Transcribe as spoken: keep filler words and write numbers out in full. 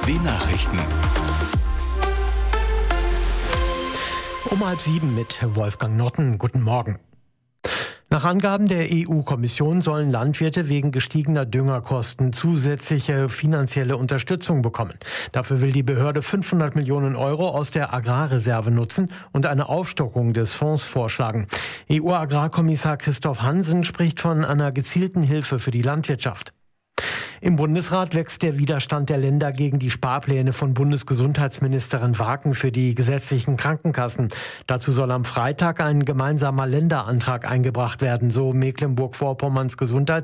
Die Nachrichten. Um halb sieben mit Wolfgang Notten. Guten Morgen. Nach Angaben der E U-Kommission sollen Landwirte wegen gestiegener Düngerkosten zusätzliche finanzielle Unterstützung bekommen. Dafür will die Behörde fünfhundert Millionen Euro aus der Agrarreserve nutzen und eine Aufstockung des Fonds vorschlagen. E U-Agrarkommissar Christoph Hansen spricht von einer gezielten Hilfe für die Landwirtschaft. Im Bundesrat wächst der Widerstand der Länder gegen die Sparpläne von Bundesgesundheitsministerin Waken für die gesetzlichen Krankenkassen. Dazu soll am Freitag ein gemeinsamer Länderantrag eingebracht werden, so Mecklenburg-Vorpommerns Gesundheits-